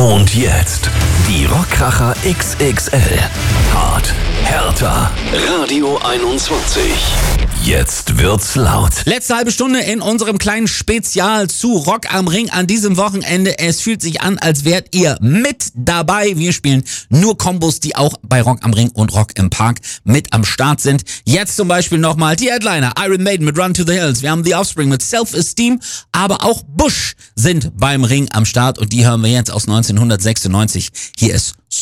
Und jetzt die Rockkracher XXL. Hart, härter. Radio 21. Jetzt wird's laut. Letzte halbe Stunde in unserem kleinen Spezial zu Rock am Ring an diesem Wochenende. Es fühlt sich an, als wärt ihr mit dabei. Wir spielen nur Kombos, die auch bei Rock am Ring und Rock im Park mit am Start sind. Jetzt zum Beispiel nochmal die Headliner Iron Maiden mit Run to the Hills. Wir haben The Offspring mit Self-Esteem, aber auch Bush sind beim Ring am Start und die hören wir jetzt aus 1996. Hier ist